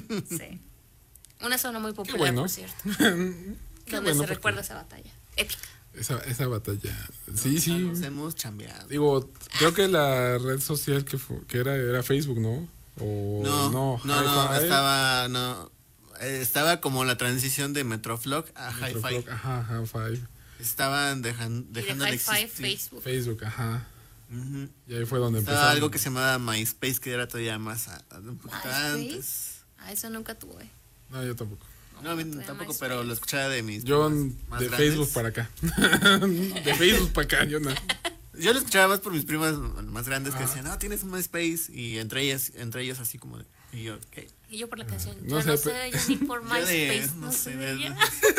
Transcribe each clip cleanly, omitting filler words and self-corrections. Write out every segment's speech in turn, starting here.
Sí. Una zona muy popular, bueno. por cierto. Qué Donde bueno, se recuerda esa batalla épica. Esa batalla. Sí, sí. Nos hemos chambeado. Digo, creo que la red social que era Facebook, ¿no? O No, Hi-Fi. estaba como la transición de Metroflog a Hi-Fi. Metroflog, ajá, Hi-Fi. Estaban Y dejando de de Hi-Fi, existir. Facebook. Facebook, ajá. Ujú. Y ahí fue donde Estaba empezó. algo que se llamaba MySpace, que era todavía más un poquito ¿MySpace? antes. Ah, eso nunca tuve. No, yo tampoco. No, a mí tuve tampoco, MySpace. pero lo escuchaba de mis Yo primas más de grandes. Facebook para acá. De Facebook para acá, yo no. Yo lo escuchaba más por mis primas más grandes que decían, no, tienes un MySpace. Y entre ellos así como de, y yo, ¿qué? Y yo por la canción. no Yo sé, no sé de ella ni por Yo de- MySpace. no No sé sé de- de ella.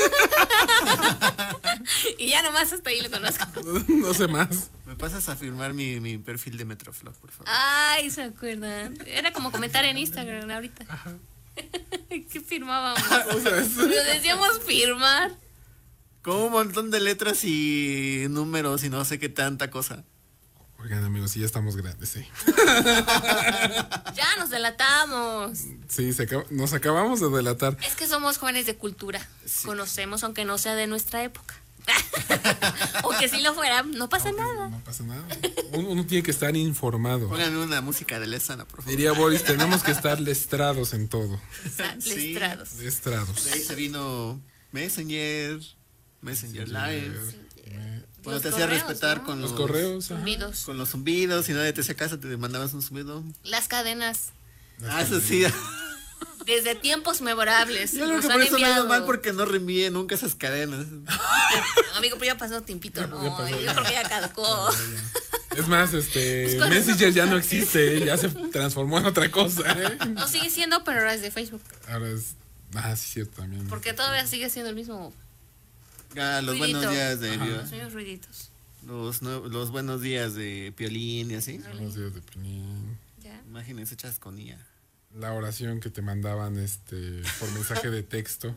Y ya nomás hasta ahí lo conozco. No sé más. ¿Me pasas a firmar mi perfil de Metroflog, por favor? Ay, ¿se acuerdan? Era como comentar en Instagram ahorita. ¿Qué firmábamos? O sea, es- Lo decíamos firmar. Con un montón de letras y números y no sé qué tanta cosa. Oigan, amigos, sí, ya estamos grandes, sí. Ya nos delatamos. Sí, nos acabamos de delatar. Es que somos jóvenes de cultura. Sí. Conocemos, aunque no sea de nuestra época. O que si lo fuera, no pasa nada. No pasa nada. Uno tiene que estar informado. Pónganme una música de Lesana, por favor. Diría Boris, tenemos que estar lestrados en todo. Sí. Lestrados. Lestrados. De ahí se vino Messenger Live. Cuando Los te hacía correos, respetar ¿no? con Los correos, ajá. Zumbidos. Con los zumbidos, si nadie te hacía caso, te mandabas un zumbido. Las cadenas. Eso sí. Desde tiempos memorables. Yo creo nos que han por eso menos enviado. mal porque no reenvié nunca esas cadenas. Amigo, pero ya pasó tiempito, ¿no? Ya pasó, Yo creo que ya caducó. Es más, Messenger ya no existe, ya se transformó en otra cosa, ¿eh? No sigue siendo, pero ahora es de Facebook. Ahora es. Sí, cierto, también. Porque todavía sigue siendo el mismo. Los Ruidito. buenos días de Los mismos ruiditos. los buenos días de Piolín y así. Buenos días de Pinín. Ya. Imagínense chasconía. La oración que te mandaban por mensaje de texto.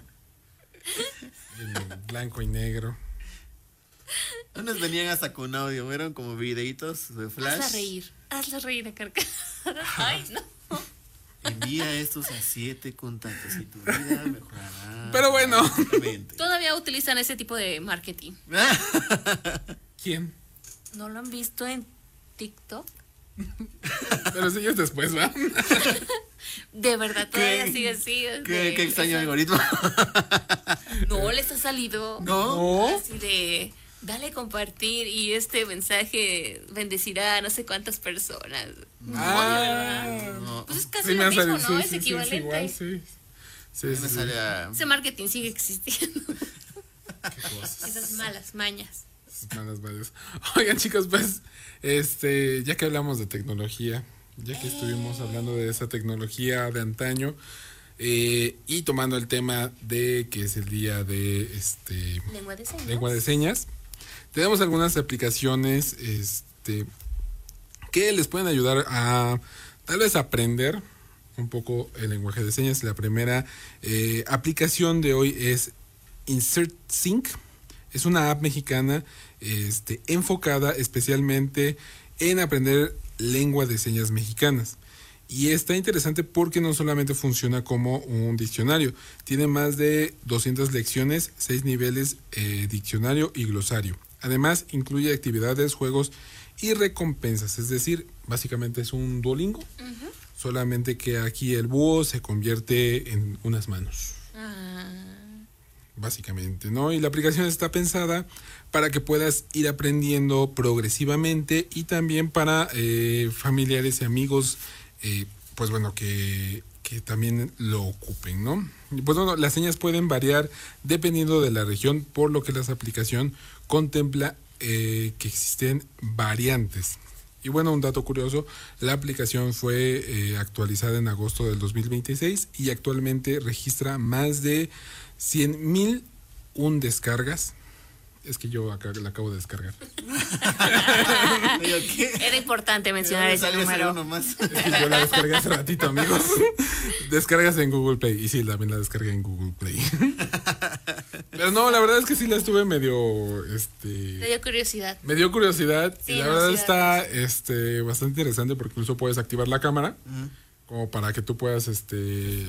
En blanco y negro. Unos venían hasta con audio, eran como videitos de flash. Hazla reír a carcajadas. Ay, no. Envía estos a 7 contactos y tu vida mejorará. Pero bueno. drásticamente. Todavía utilizan ese tipo de marketing. ¿Quién? ¿No lo han visto en TikTok? Pero sí es después, ¿va? De verdad, todavía ¿Qué? sigue así. Qué extraño algoritmo. No les ha salido. No. Así de, dale a compartir y este mensaje bendecirá a no sé cuántas personas. No. Pues es casi Sí, me lo ha mismo, salido, ¿no? sí, Es sí, equivalente. es igual, sí. Sí, Me sí, sí. sale a... Ese marketing sigue existiendo. Qué cosas. Esas malas mañas. Esas malas mañas. Oigan, chicos, pues, ya que hablamos de tecnología, ya que estuvimos hablando de esa tecnología de antaño, y tomando el tema de que es el día de Lengua de señas. tenemos algunas aplicaciones que les pueden ayudar a tal vez aprender un poco el lenguaje de señas. La primera aplicación de hoy es InsertSync. Es una app mexicana enfocada especialmente en aprender lengua de señas mexicanas. Y está interesante porque no solamente funciona como un diccionario, tiene más de 200 lecciones, 6 niveles, diccionario y glosario. Además, incluye actividades, juegos y recompensas, es decir, básicamente es un Duolingo, solamente que aquí el búho se convierte en unas manos. Básicamente, ¿no? Y la aplicación está pensada para que puedas ir aprendiendo progresivamente y también para familiares y amigos, pues bueno, que también lo ocupen, ¿no? Y pues bueno, las señas pueden variar dependiendo de la región, por lo que la aplicación contempla que existen variantes. Y bueno, un dato curioso, la aplicación fue actualizada en agosto del 2026 y actualmente registra más de 100,000 descargas. Es que yo acá la acabo de descargar. Digo, ¿qué? Era importante mencionar ese Sale número. uno más. Es que yo la descargué hace ratito, amigos. Descargas en Google Play. Y sí, también la descargué en Google Play. Pero no, la verdad es que sí la estuve medio... Te dio curiosidad. Me dio curiosidad. Sí, y la no, verdad sí, está bastante interesante porque incluso puedes activar la cámara. Como para que tú puedas